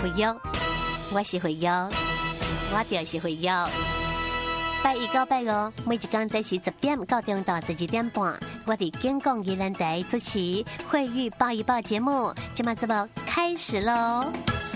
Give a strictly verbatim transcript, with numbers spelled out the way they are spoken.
会约，我是会约，我就是会约。拜一到拜五，每一天在是十點到中到十二點半，我哋健康宜蘭台主持慧玉報一報節目，今晚節目開始嘍。